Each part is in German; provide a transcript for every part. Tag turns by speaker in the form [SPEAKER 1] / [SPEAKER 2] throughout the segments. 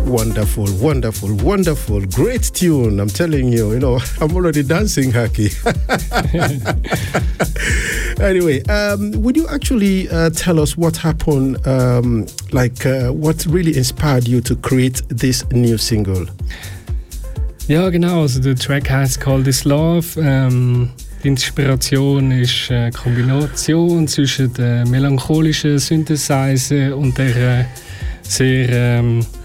[SPEAKER 1] Wonderful, wonderful, wonderful. Great tune. I'm telling you, I'm already dancing, Haki. Anyway, would you actually tell us what happened, what really inspired you to create this new single?
[SPEAKER 2] Ja, genau. Also der Track heißt Call This Love. Die Inspiration ist eine Kombination zwischen der melancholischen Synthesizer und der sehr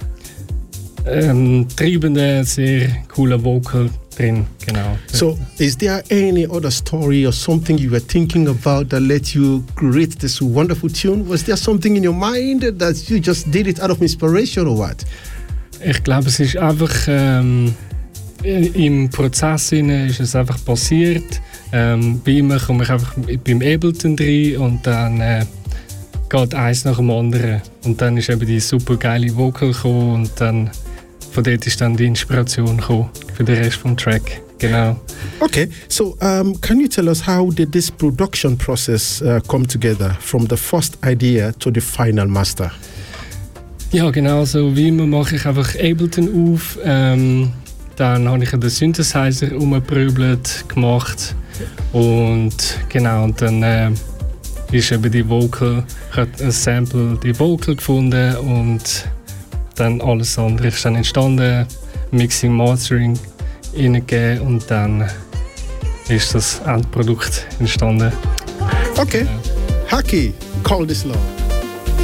[SPEAKER 2] treibenden, sehr coolen Vocal drin. Genau.
[SPEAKER 1] So, is there any other story or something you were thinking about that let you create this wonderful tune? Was there something in your mind that you just did it out of inspiration or what?
[SPEAKER 2] Ich glaube, es ist einfach im Prozess ist es einfach passiert. Bei ihm komme ich einfach beim Ableton rein und dann geht eins nach dem anderen. Und dann ist eben die super geile Vocal gekommen und dann von dort ist dann die Inspiration gekommen für den Rest vom Track. Genau.
[SPEAKER 1] Okay, so can you tell us how did this production process come together from the first idea to the final master?
[SPEAKER 2] Ja, genau so wie immer mache ich einfach Ableton auf. Dann habe ich den Synthesizer umgeprügelt gemacht und genau, und dann ist eben die Vocal, ich habe ein Sample, die Vocal gefunden und dann alles andere ist dann entstanden, Mixing, Mastering reingegeben und dann ist das Endprodukt entstanden.
[SPEAKER 1] Okay, Haki, Call This Love.